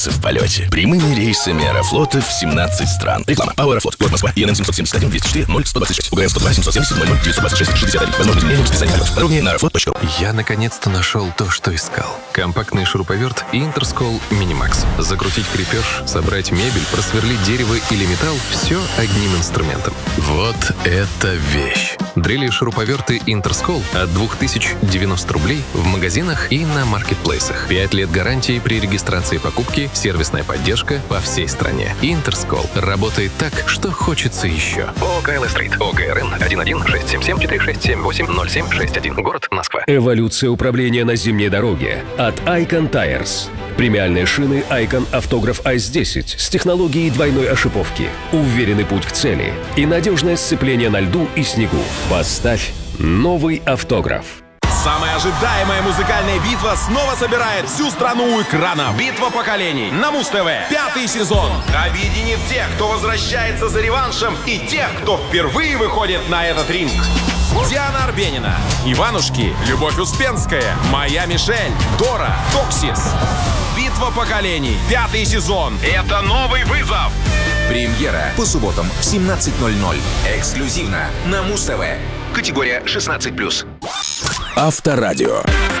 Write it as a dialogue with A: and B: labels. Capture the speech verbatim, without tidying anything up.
A: в полете. Прямыми рейсами Аэрофлота в семнадцать стран. Реклама. АО «Аэрофлот». Город Москва. ИНН семьсот семьдесят один двести четыре ноль сто двадцать шесть. УГР сто два семьсот семьдесят ноль ноль девятьсот двадцать шесть шестьдесят один. Возможно изменение в расписании полетов. Подробнее на аэрофлот точка ру.
B: Я наконец-то нашел то, что искал. Компактный шуруповерт Интерскол Минимакс. Закрутить крепеж, собрать мебель, просверлить дерево или металл – все одним инструментом. Вот это вещь! Дрели и шуруповерты Интерскол от две тысячи девяносто рублей в магазинах и на маркетплейсах. пять лет гарантии при регистрации покупки, сервисная поддержка по всей стране. Интерскол работает так, что хочется еще. ООО КЛ Стрит. ОГРН один один шесть семь семь четыре шесть семь восемь ноль семь шесть один. Город Москва.
C: Эволюция управления на зимней дороге от Icon Tires. Премиальные шины Icon Автограф Айс десять с технологией двойной ошиповки. Уверенный путь к цели и надежное сцепление на льду и снегу. Поставь новый автограф.
D: Самая ожидаемая музыкальная битва снова собирает всю страну у экранов. Битва поколений на Муз-ТВ. Пятый сезон. Объединит тех, кто возвращается за реваншем, и тех, кто впервые выходит на этот ринг. Диана Арбенина, Иванушки, Любовь Успенская, Моя Мишель, Дора, Токсис. Битва поколений. Пятый сезон. Это новый вызов.
E: Премьера по субботам в семнадцать ноль ноль. Эксклюзивно на Муз-ТВ. Категория шестнадцать плюс.
A: Авторадио.